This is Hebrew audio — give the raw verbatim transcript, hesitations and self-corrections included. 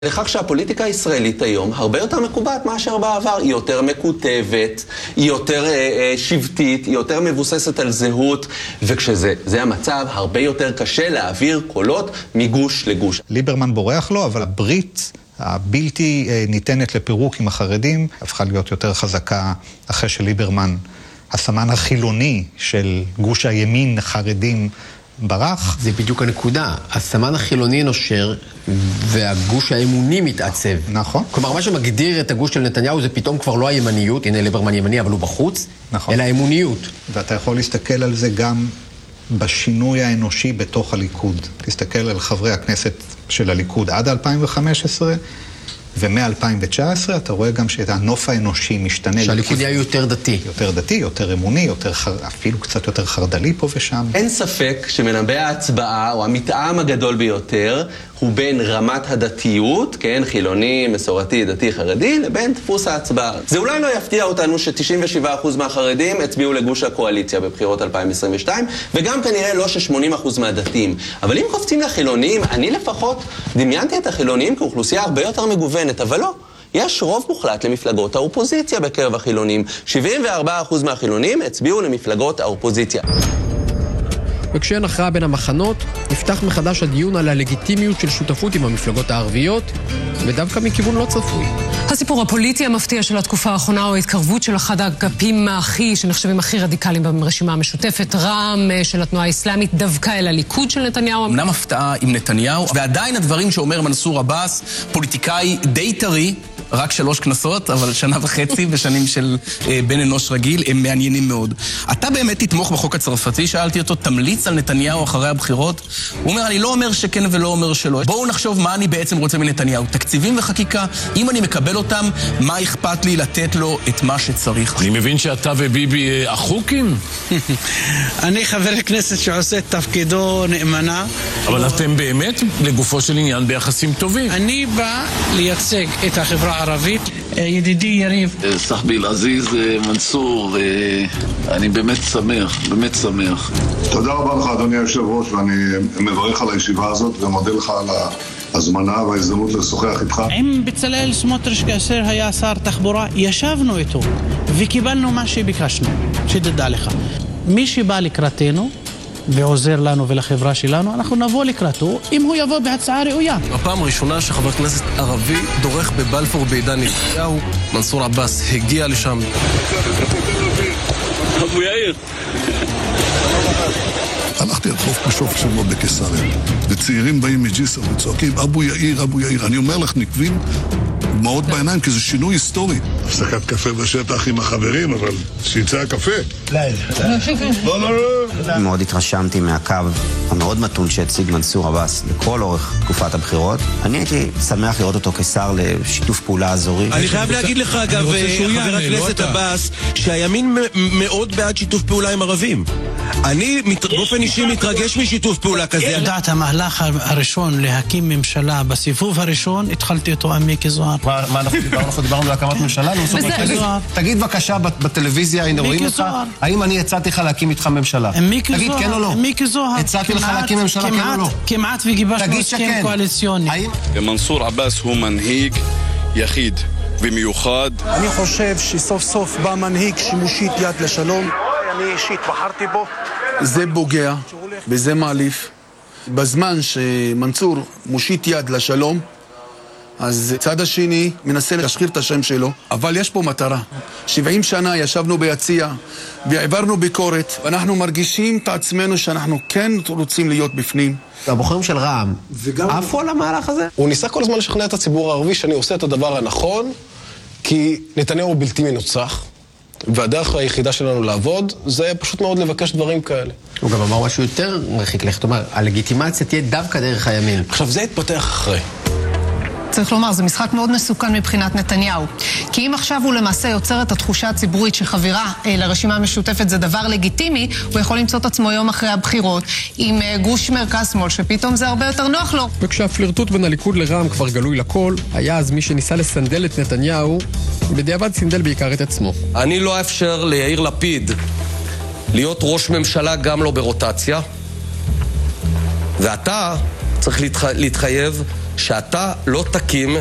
לכך שהפוליטיקה הישראלית היום הרבה יותר מקובעת מאשר בעבר. היא יותר מקוטבת, היא יותר אה, אה, שבטית, היא יותר מבוססת על זהות, וכשזה זה המצב, הרבה יותר קשה להעביר קולות מגוש לגוש. ליברמן בורח לו, אבל הברית הבלתי אה, ניתנת לפירוק עם החרדים הפכה להיות יותר חזקה אחרי שליברמן, הסמן החילוני של גוש הימין החרדים, ברח. זה בדיוק הנקודה. הסמן החילוני נושר והגוש האמוני מתעצב. נכון. כלומר, מה שמגדיר את הגוש של נתניהו זה פתאום כבר לא הימניות, הנה ליברמן ימני אבל הוא בחוץ, נכון. אלא האמוניות. ואתה יכול להסתכל על זה גם בשינוי האנושי בתוך הליכוד. תסתכל על חברי הכנסת של הליכוד עד אלפיים וחמש עשרה, ומ-אלפיים תשע עשרה אתה רואה גם שהנוף האנושי משתנה. שהליכוד יהיה יותר דתי. יותר דתי, יותר אמוני, יותר חר... אפילו קצת יותר חרדלי פה ושם. אין ספק שמנבא ההצבעה, או המתאם הגדול ביותר, הוא בין רמת הדתיות, כן, חילוני, מסורתי, דתי, חרדי, לבין דפוס ההצבעה. זה אולי לא יפתיע אותנו ש-תשעים ושבעה אחוז מהחרדים הצביעו לגוש הקואליציה בבחירות אלפיים עשרים ושתיים, וגם כנראה לא ש-שמונים אחוז מהדתיים. אבל אם קופצים לחילונים, אני לפחות דמיינתי את החילונים כאוכלוסייה הרבה יותר מגוונת, אבל לא. יש רוב מוחלט למפלגות האופוזיציה בקרב החילונים. שבעים וארבעה אחוז מהחילונים הצביעו למפלגות האופוזיציה. וכשאין הכרעה בין המחנות, נפתח מחדש הדיון על הלגיטימיות של שותפות עם המפלגות הערביות, ודווקא מכיוון לא צפוי. הסיפור הפוליטי המפתיע של התקופה האחרונה הוא ההתקרבות של אחד האגפים הכי, שנחשבים הכי רדיקליים ברשימה המשותפת, רע"מ של התנועה האסלאמית, דווקא אל הליכוד של נתניהו. אמנם הפתעה עם נתניהו, ועדיין הדברים שאומר מנסור עבאס, פוליטיקאי די טרי, רק שלוש כנסות, אבל שנה וחצי בשנים של אה, בן אנוש רגיל, הם מעניינים מאוד. אתה באמת תתמוך בחוק הצרפתי? שאלתי אותו, תמליץ על נתניהו אחרי הבחירות? הוא אומר, אני לא אומר שכן ולא אומר שלא. בואו נחשוב מה אני בעצם רוצה מנתניהו. תקציבים וחקיקה, אם אני מקבל אותם, מה אכפת לי לתת לו את מה שצריך? אני מבין שאתה וביבי אחוקים? אני חבר הכנסת שעושה את תפקידו נאמנה. אבל אתם באמת לגופו של עניין ביחסים טובים. אני בא לייצג את החברה הערבית. ידידי יריב. סחבי אל-עזיז מנסור, אני באמת שמח, באמת שמח. תודה רבה לך אדוני היושב ראש, ואני מברך על הישיבה הזאת ומודה לך על ההזמנה וההזדמנות לשוחח איתך. עם בצלאל סמוטריץ' כאשר היה שר תחבורה, ישבנו איתו וקיבלנו מה שביקשנו, שתדע לך. מי שבא לקראתנו ועוזר לנו ולחברה שלנו, אנחנו נבוא לקראתו, אם הוא יבוא בהצעה ראויה. הפעם הראשונה שחבר כנסת ערבי דורך בבלפור בעידן נתניהו, מנסור עבאס הגיע לשם. אבו יאיר. הלכתי על חוף בשוף שבוע בקיסריה, וצעירים באים מג'יסר וצועקים, אבו יאיר, אבו יאיר. אני אומר לך, נקבים דמעות בעיניים, כי זה שינוי היסטורי. הפסקת קפה בשטח עם החברים, אבל שיצא הקפה. לא, לא, לא. מאוד התרשמתי מהקו המאוד מתון שהציג מנסור עבאס לכל אורך תקופת הבחירות. אני הייתי שמח לראות אותו כשר לשיתוף פעולה אזורי. אני חייב להגיד לך, אגב, חבר הכנסת עבאס, שהימין מאוד בעד שיתוף פעולה עם ערבים. אני באופן אישי מתרגש משיתוף פעולה כזה. ידעת המהלך הראשון להקים ממשלה בסיבוב הראשון, התחלתי אותו עם מיקי זוהר. מה אנחנו דיברנו? אנחנו דיברנו להקמת ממשלה? תגיד בבקשה בטלוויזיה, הנה רואים אותך, האם אני הצעתי לך להקים איתך ממשלה? תגיד כן או לא? מיקי זוהר. הצעתי לך להקים ממשלה כן או לא? כמעט וגיבשנו הסכם קואליציוני. מנסור עבאס הוא מנהיג יחיד ומיוחד. אני חושב שסוף סוף בא מנהיג שמושיט יד לשלום. אני אישית בחרתי בו. זה פוגע וזה מעליף. בזמן שמנסור מושיט יד לשלום, אז צד השני מנסה להשחיר את השם שלו, אבל יש פה מטרה. שבעים שנה ישבנו ביציע והעברנו ביקורת, ואנחנו מרגישים את עצמנו שאנחנו כן רוצים להיות בפנים. הבוחרים של רע"מ עפו על המהלך הזה? הוא ניסה כל הזמן לשכנע את הציבור הערבי שאני עושה את הדבר הנכון, כי נתניהו הוא בלתי מנוצח, והדרך היחידה שלנו לעבוד זה פשוט מאוד לבקש דברים כאלה. הוא גם אמר משהו יותר מרחיק לכת, כלומר, הלגיטימציה תהיה דווקא דרך הימין. עכשיו זה התפתח אחרי. צריך לומר, זה משחק מאוד מסוכן מבחינת נתניהו. כי אם עכשיו הוא למעשה יוצר את התחושה הציבורית שחבירה לרשימה המשותפת זה דבר לגיטימי, הוא יכול למצוא את עצמו יום אחרי הבחירות עם גוש מרכז שמאל, שפתאום זה הרבה יותר נוח לו. וכשהפלירטוט בין הליכוד לרע"מ כבר גלוי לכל, היה אז מי שניסה לסנדל את נתניהו, בדיעבד סנדל בעיקר את עצמו. אני לא אפשר ליאיר לפיד להיות ראש ממשלה גם לא ברוטציה, ואתה צריך להתח... להתחייב שאתה לא תקים